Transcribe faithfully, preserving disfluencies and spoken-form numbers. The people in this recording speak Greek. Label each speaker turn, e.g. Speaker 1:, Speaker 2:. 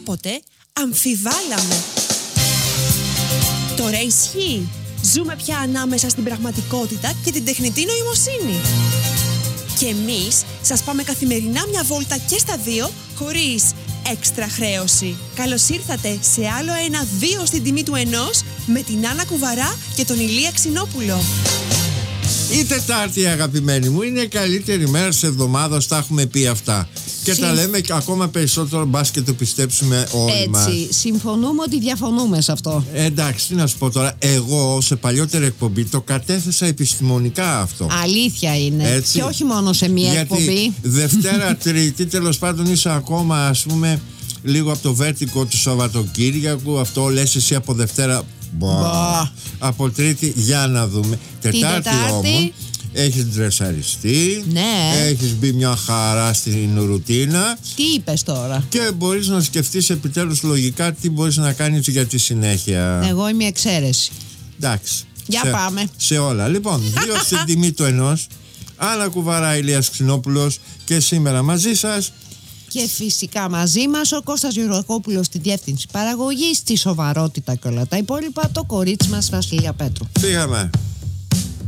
Speaker 1: κάποτε αμφιβάλαμε. Τώρα ισχύει. Ζούμε πια ανάμεσα στην πραγματικότητα και την τεχνητή νοημοσύνη. Και εμείς σας πάμε καθημερινά μια βόλτα και στα δύο, χωρίς έξτρα χρέωση. Καλώς ήρθατε σε άλλο ένα δύο στην τιμή του ενός, με την Άννα Κουβαρά και τον Ηλία Ξινόπουλο.
Speaker 2: Η Τετάρτη, αγαπημένοι μου, είναι η καλύτερη μέρα της εβδομάδας, τα έχουμε πει αυτά. Και Συμ... τα λέμε ακόμα περισσότερο, μπας και το πιστέψουμε όλοι
Speaker 3: Έτσι,
Speaker 2: μας.
Speaker 3: Έτσι, συμφωνούμε ότι διαφωνούμε σε αυτό.
Speaker 2: Ε, εντάξει, τι να σου πω τώρα. Εγώ σε παλιότερη εκπομπή το κατέθεσα επιστημονικά αυτό.
Speaker 3: Αλήθεια είναι.
Speaker 2: Έτσι.
Speaker 3: Και όχι μόνο σε μία
Speaker 2: Γιατί
Speaker 3: εκπομπή.
Speaker 2: Δευτέρα, Τρίτη, τέλος πάντων είσαι ακόμα, ας πούμε, λίγο από το βέρτικο του Σαββατοκύριακου. Αυτό λες εσύ από Δευτέρα. Μπα. Από Τρίτη, για να δούμε. Τετάρτη,
Speaker 3: Τετάρτη
Speaker 2: όμως έχεις ντρεσαριστεί.
Speaker 3: Ναι.
Speaker 2: Έχεις μπει μια χαρά στην ρουτίνα.
Speaker 3: Τι είπες τώρα?
Speaker 2: Και μπορείς να σκεφτείς επιτέλους λογικά τι μπορείς να κάνεις για τη συνέχεια.
Speaker 3: Εγώ είμαι η εξαίρεση.
Speaker 2: Εντάξει.
Speaker 3: Για
Speaker 2: σε,
Speaker 3: πάμε.
Speaker 2: Σε όλα. Λοιπόν, δύο στην τιμή του ενός. Άννα Κουβαρά, Ηλίας Ξινόπουλος, και σήμερα μαζί σας.
Speaker 3: Και φυσικά μαζί μας ο Κώστας Γεωργακόπουλος στη διεύθυνση παραγωγής, στη σοβαρότητα και όλα τα υπόλοιπα, το κορίτσι μας Βασιλεία Πέτρου.
Speaker 2: Φύγαμε.